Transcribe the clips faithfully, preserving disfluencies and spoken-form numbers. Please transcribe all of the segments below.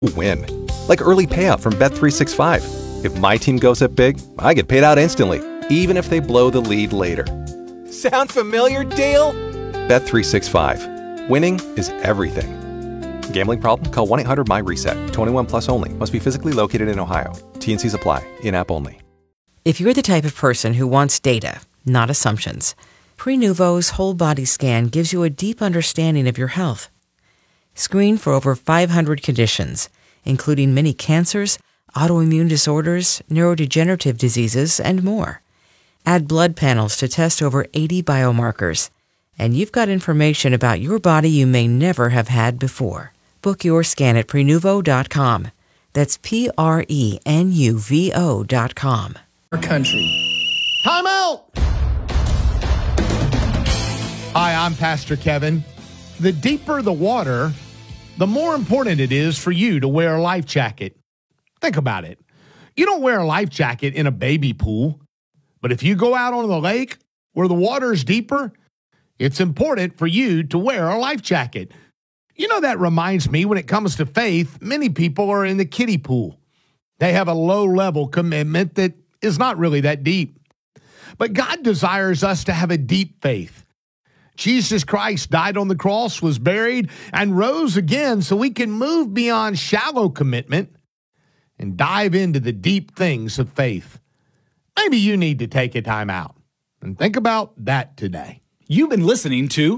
win. Like early payout from Bet three sixty-five. If my team goes up big, I get paid out instantly, even if they blow the lead later. Sound familiar, Dale? Bet three sixty-five. Winning is everything. Gambling problem? Call one eight hundred M Y reset. twenty-one plus only. Must be physically located in Ohio. T and C's apply. In-app only. If you're the type of person who wants data, not assumptions, Prenuvo's whole body scan gives you a deep understanding of your health. Screen for over five hundred conditions, including many cancers, autoimmune disorders, neurodegenerative diseases, and more. Add blood panels to test over eighty biomarkers, and you've got information about your body you may never have had before. Book your scan at Prenuvo dot com. That's P R E N U V O dot com. Our country. Time out! Hi, I'm Pastor Kevin. The deeper the water, the more important it is for you to wear a life jacket. Think about it. You don't wear a life jacket in a baby pool, but if you go out on the lake where the water is deeper, it's important for you to wear a life jacket. You know, that reminds me, when it comes to faith, many people are in the kiddie pool. They have a low-level commitment that is not really that deep. But God desires us to have a deep faith. Jesus Christ died on the cross, was buried, and rose again so we can move beyond shallow commitment and dive into the deep things of faith. Maybe you need to take a time out and think about that today. You've been listening to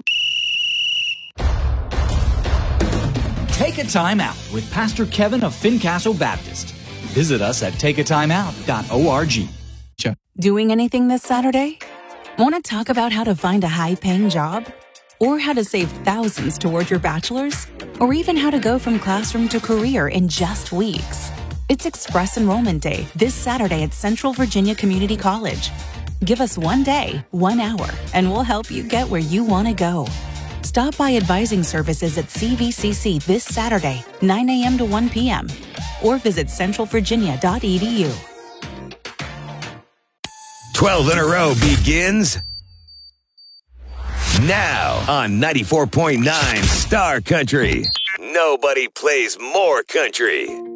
Take a Time Out with Pastor Kevin of Fincastle Baptist. Visit us at take a time out dot org. Doing anything this Saturday? Want to talk about how to find a high-paying job? Or how to save thousands toward your bachelor's? Or even how to go from classroom to career in just weeks? It's Express Enrollment Day this Saturday at Central Virginia Community College. Give us one day, one hour, and we'll help you get where you want to go. Stop by advising services at C V C C this Saturday, nine a.m. to one p.m. or visit central virginia dot e d u. twelve in a row begins now on ninety-four point nine Star Country. Nobody plays more country.